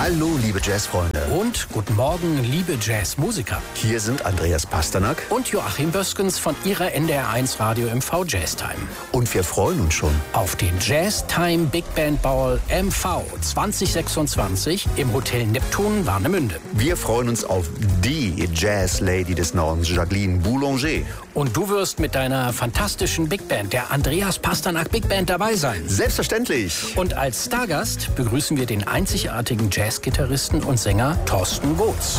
Hallo, liebe Jazzfreunde. Und guten Morgen, liebe Jazzmusiker. Hier sind Andreas Pasternak und Joachim Böskens von Ihrer NDR1 Radio MV Jazztime. Und wir freuen uns schon auf den Jazztime Big Band Ball MV 2026 im Hotel Neptun Warnemünde. Wir freuen uns auf die Jazz-Lady des Nordens, Jacqueline Boulanger. Und du wirst mit deiner fantastischen Big Band, der Andreas Pasternak Big Band, dabei sein. Selbstverständlich. Und als Stargast begrüßen wir den einzigartigen Jazzgitarristen und Sänger Thorsten Goetz.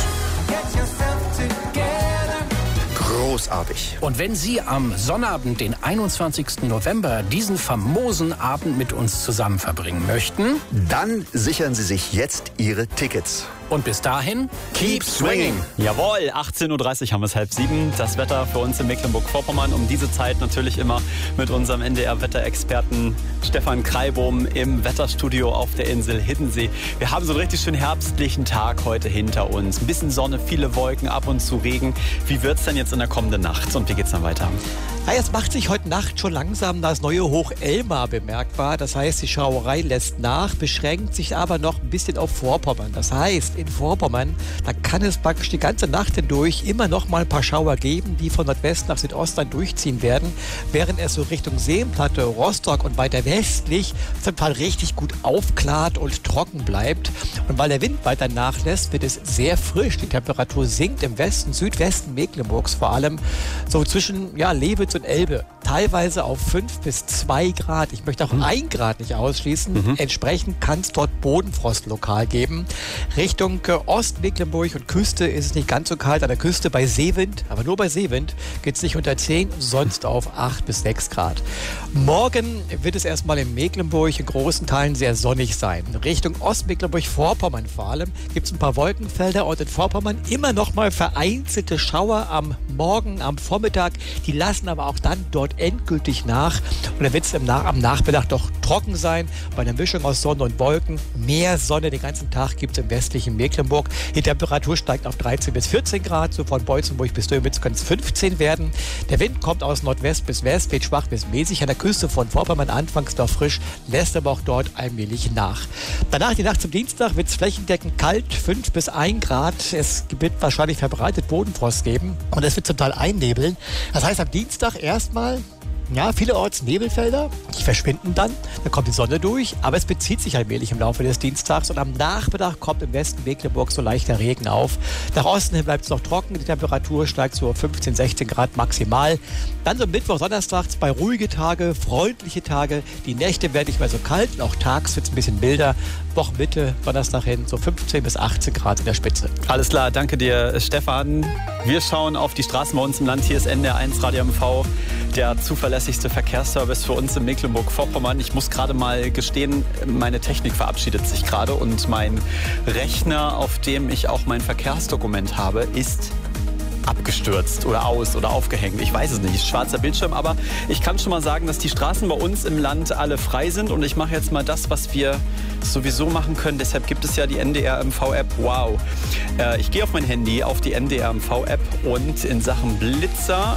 Großartig. Und wenn Sie am Sonnabend, den 21. November, diesen famosen Abend mit uns zusammen verbringen möchten, dann sichern Sie sich jetzt Ihre Tickets. Und bis dahin, keep swinging. Jawohl, 18.30 Uhr haben wir es 6:30. Das Wetter für uns in Mecklenburg-Vorpommern. Um diese Zeit natürlich immer mit unserem NDR-Wetterexperten Stefan Kreibohm im Wetterstudio auf der Insel Hiddensee. Wir haben so einen richtig schönen herbstlichen Tag heute hinter uns. Ein bisschen Sonne, viele Wolken, ab und zu Regen. Wie wird es denn jetzt in der kommenden Nacht? Und wie geht's dann weiter? Ja, jetzt macht sich heute Nacht schon langsam das neue Hoch Elmar bemerkbar. Das heißt, die Schauerei lässt nach, beschränkt sich aber noch ein bisschen auf Vorpommern. Das heißt, in Vorpommern, da kann es praktisch die ganze Nacht hindurch immer noch mal ein paar Schauer geben, die von Nordwest nach Südost dann durchziehen werden, während es so Richtung Seenplatte, Rostock und weiter westlich zum Teil richtig gut aufklart und trocken bleibt. Und weil der Wind weiter nachlässt, wird es sehr frisch. Die Temperatur sinkt im Westen, Südwesten Mecklenburgs vor allem, so zwischen Lewitz und Elbe, teilweise auf 5 bis 2 Grad. Ich möchte auch 1 Grad nicht ausschließen. Entsprechend kann es dort Bodenfrost lokal geben. Richtung Ostmecklenburg und Küste ist es nicht ganz so kalt. An der Küste bei Seewind, aber nur bei Seewind, geht es nicht unter 10, sonst auf 8 bis 6 Grad. Morgen wird es erstmal in Mecklenburg in großen Teilen sehr sonnig sein. Richtung Ostmecklenburg-Vorpommern vor allem gibt es ein paar Wolkenfelder und in Vorpommern immer noch mal vereinzelte Schauer am Morgen, am Vormittag. Die lassen aber auch dann dort endgültig nach. Und dann wird es am Nachmittag doch trocken sein, bei einer Mischung aus Sonne und Wolken. Mehr Sonne den ganzen Tag gibt es im westlichen Mecklenburg. Die Temperatur steigt auf 13 bis 14 Grad. So von Beutzenburg bis Dömitz können es 15 werden. Der Wind kommt aus Nordwest bis West, weht schwach bis mäßig. An der Küste von Vorpommern anfangs noch frisch, lässt aber auch dort allmählich nach. Danach, die Nacht zum Dienstag, wird es flächendeckend kalt, 5 bis 1 Grad. Es wird wahrscheinlich verbreitet Bodenfrost geben und es wird zum Teil einnebeln. Das heißt, am Dienstag erstmal vielerorts Nebelfelder, die verschwinden dann kommt die Sonne durch, aber es bezieht sich allmählich im Laufe des Dienstags und am Nachmittag kommt im Westen Mecklenburg so leichter Regen auf. Nach Osten hin bleibt es noch trocken, die Temperatur steigt so auf 15, 16 Grad maximal. Dann so Mittwoch, Donnerstag, 2 ruhige Tage, freundliche Tage, die Nächte werden nicht mehr so kalt und auch tags wird es ein bisschen milder. Wochenmitte, Donnerstag hin, so 15 bis 18 Grad in der Spitze. Alles klar, danke dir, Stefan. Wir schauen auf die Straßen bei uns im Land. Hier ist NDR1 Radio MV, der zuverlässigste Verkehrsservice für uns in Mecklenburg-Vorpommern. Ich muss gerade mal gestehen, meine Technik verabschiedet sich gerade und mein Rechner, auf dem ich auch mein Verkehrsdokument habe, ist abgestürzt oder aus oder aufgehängt. Ich weiß es nicht, ist schwarzer Bildschirm, aber ich kann schon mal sagen, dass die Straßen bei uns im Land alle frei sind und ich mache jetzt mal das, was wir sowieso machen können. Deshalb gibt es ja die NDR MV-App. Wow. Ich gehe auf mein Handy, auf die NDR MV-App und in Sachen Blitzer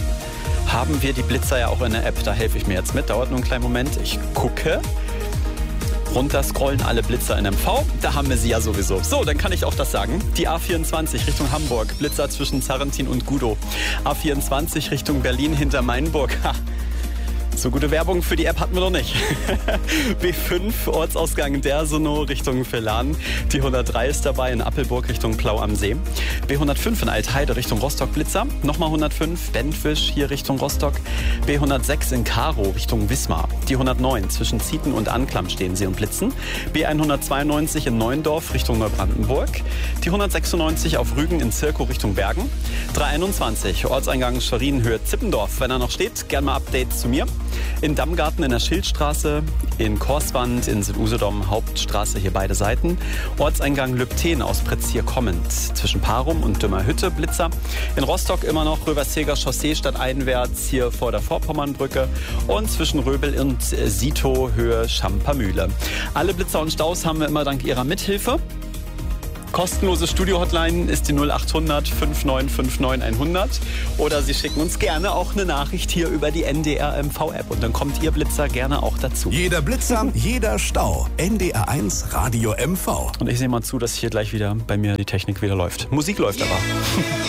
haben wir die Blitzer ja auch in der App. Da helfe ich mir jetzt mit. Dauert nur einen kleinen Moment. Ich gucke. Runter scrollen alle Blitzer in MV. Da haben wir sie ja sowieso. So, dann kann ich auch das sagen. Die A24 Richtung Hamburg. Blitzer zwischen Zarrentin und Gudow. A24 Richtung Berlin hinter Mainburg. Ha. So gute Werbung für die App hatten wir noch nicht. B5 Ortsausgang Dersonow Richtung Villahn. Die 103 ist dabei in Appelburg Richtung Plau am See. B105 in Altheide Richtung Rostock Blitzer. Nochmal 105 Bentwisch hier Richtung Rostock. B106 in Karow Richtung Wismar. Die 109 zwischen Zieten und Anklam stehen sie und blitzen. B192 in Neuendorf Richtung Neubrandenburg. Die 196 auf Rügen in Zirkow Richtung Bergen. 321 Ortseingang Schwerin-Höhe Zippendorf. Wenn er noch steht, gerne mal Updates zu mir. In Dammgarten in der Schildstraße, in Korswand, in Südusedom, Hauptstraße, hier beide Seiten. Ortseingang Lübten aus Pretzier kommend. Zwischen Parum und Dümmerhütte Blitzer. In Rostock immer noch Röverseger Chaussee stadteinwärts, hier vor der Vorpommernbrücke. Und zwischen Röbel und Sito Höhe Schampermühle. Alle Blitzer und Staus haben wir immer dank ihrer Mithilfe. Kostenlose Studio-Hotline ist die 0800 5959 100. Oder Sie schicken uns gerne auch eine Nachricht hier über die NDR MV-App. Und dann kommt Ihr Blitzer gerne auch dazu. Jeder Blitzer, jeder Stau. NDR1 Radio MV. Und ich sehe mal zu, dass hier gleich wieder bei mir die Technik wieder läuft. Musik läuft aber.